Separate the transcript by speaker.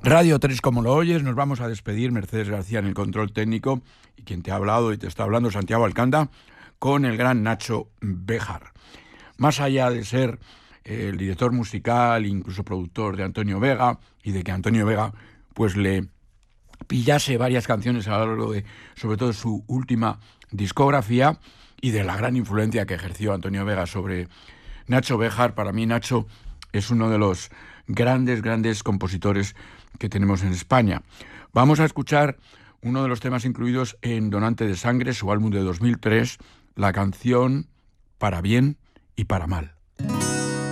Speaker 1: Radio 3, como lo oyes, nos vamos a despedir. Mercedes García en el control técnico y quien te ha hablado y te está hablando, Santiago Alcanda, con el gran Nacho Béjar. Más allá de ser el director musical, incluso productor de Antonio Vega, y de que Antonio Vega pues le pillase varias canciones a lo largo de, sobre todo, su última discografía, y de la gran influencia que ejerció Antonio Vega sobre Nacho Béjar, para mí Nacho es uno de los grandes compositores que tenemos en España. Vamos a escuchar uno de los temas incluidos en Donante de Sangre, su álbum de 2003, la canción Para bien y para mal.